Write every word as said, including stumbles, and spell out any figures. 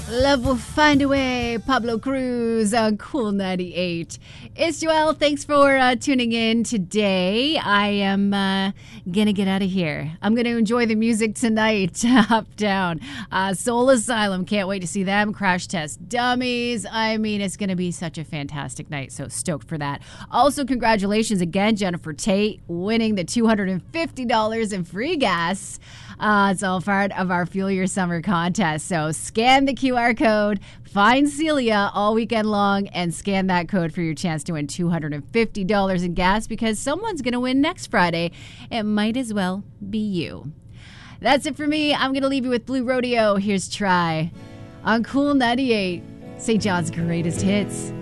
Love will find a way. Pablo Cruz on Cool ninety-eight. It's Joelle. Thanks for uh, tuning in today. I am uh, going to get out of here. I'm going to enjoy the music tonight. Up, down. Uh, Soul Asylum. Can't wait to see them. Crash Test Dummies. I mean, it's going to be such a fantastic night. So stoked for that. Also, congratulations again, Jennifer Tate, winning the two hundred fifty dollars in free gas. Uh, it's all part of our Fuel Your Summer contest. So scan the Q R code, find Celia all weekend long, and scan that code for your chance to win two hundred fifty dollars in gas, because someone's going to win next Friday. It might as well be you. That's it for me. I'm going to leave you with Blue Rodeo. Here's Try on Cool ninety-eight, Saint John's greatest hits.